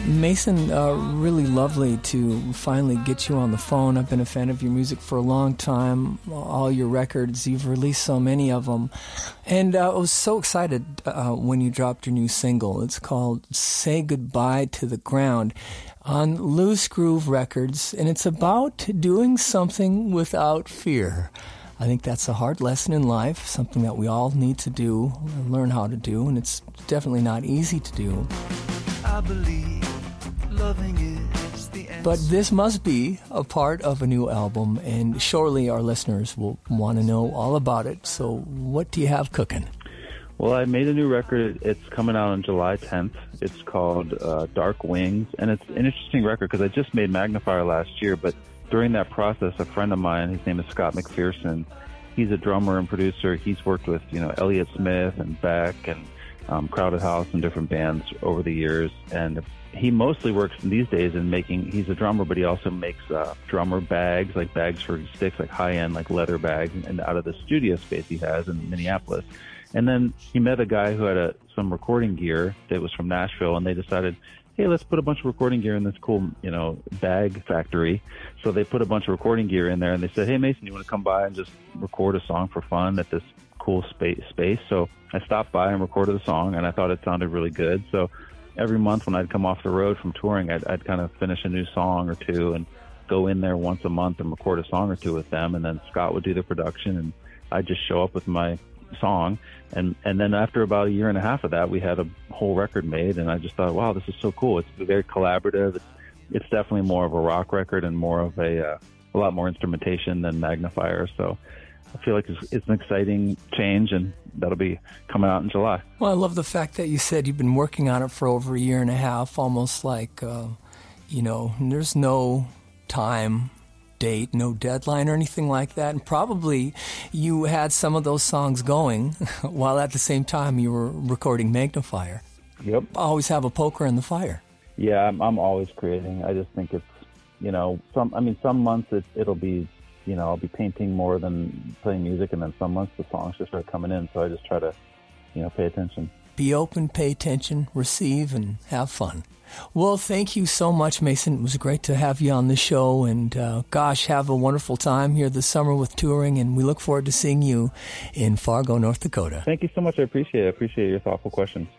Mason, really lovely to finally get you on the phone. I've been a fan of your music for a long time. All your records, you've released so many of them. And I was so excited when you dropped your new single. It's called Say Goodbye to the Ground on Loose Groove Records, and it's about doing something without fear. I think that's a hard lesson in life, something that we all need to do, learn how to do, and it's definitely not easy to do. I believe loving is the answer. But this must be a part of a new album, and surely our listeners will want to know all about it. So what do you have cooking? Well, I made a new record. It's coming out on July 10th. It's called Dark Wings, and it's an interesting record because I just made Magnifier last year, but during that process, a friend of mine, his name is Scott McPherson, he's a drummer and producer. He's worked with, Elliott Smith and Beck and Crowded House and different bands over the years. And he mostly works these days in he's a drummer, but he also makes drummer bags, like bags for sticks, like high-end, like leather bags, and out of the studio space he has in Minneapolis. And then he met a guy who had some recording gear that was from Nashville, and they decided, hey, let's put a bunch of recording gear in this cool, bag factory. So they put a bunch of recording gear in there, and they said, hey, Mason, you want to come by and just record a song for fun at this cool space? So I stopped by and recorded the song, and I thought it sounded really good. So every month when I'd come off the road from touring, I'd kind of finish a new song or two and go in there once a month and record a song or two with them. And then Scott would do the production, and I'd just show up with my song. And then after about a year and a half of that, we had a whole record made, and I just thought, wow, this is so cool. It's very collaborative. It's definitely more of a rock record and more of a lot more instrumentation than Magnifier. So I feel like it's an exciting change, and that'll be coming out in July. Well, I love the fact that you said you've been working on it for over a year and a half, almost like, there's no time date, no deadline or anything like that. And probably you had some of those songs going while at the same time you were recording Magnifier. Yep. Always have a poker in the fire. Yeah, I'm always creating. I just think it's, some months it'll be, I'll be painting more than playing music, and then some months the songs just start coming in. So I just try to, pay attention. Be open, pay attention, receive, and have fun. Well, thank you so much, Mason. It was great to have you on the show, and have a wonderful time here this summer with touring, and we look forward to seeing you in Fargo, North Dakota. Thank you so much. I appreciate it. I appreciate your thoughtful questions.